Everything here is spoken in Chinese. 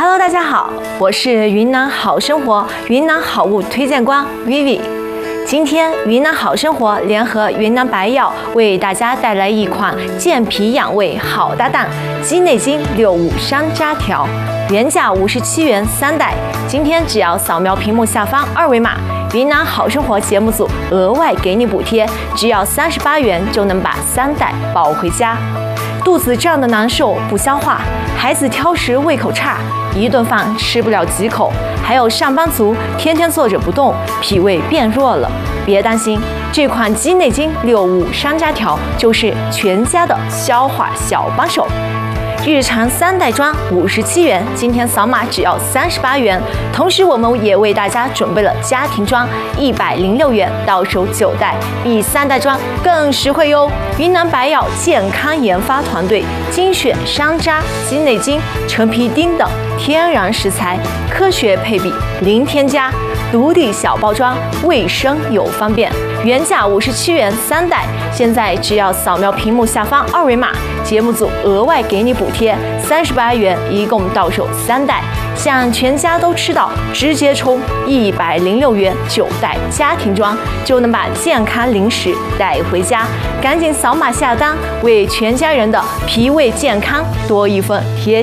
Hello， 大家好，我是云南好生活云南好物推荐官 Vivi。今天云南好生活联合云南白药为大家带来一款健脾养胃好搭档——鸡内金65山楂条，原价57元3袋，今天只要扫描屏幕下方二维码，云南好生活节目组额外给你补贴，只要38元就能把3袋抱回家。肚子胀得难受不消化，孩子挑食胃口差，一顿饭吃不了几口，还有上班族天天坐着不动，脾胃变弱了。别担心，这款鸡内金65山楂条就是全家的消化小帮手。日常3袋装57元，今天扫码只要38元。同时，我们也为大家准备了家庭装106元，到手9袋，比3袋装更实惠哟。云南白药健康研发团队精选山楂、鸡内金、陈皮丁等天然食材，科学配比，零添加，独立小包装，卫生又方便。原价57元3袋，现在只要扫描屏幕下方二维码，节目组额外给你补贴38元，一共到手3袋。想全家都吃到，直接冲106元9袋家庭装，就能把健康零食带回家。赶紧扫码下单，为全家人的脾胃健康多一份贴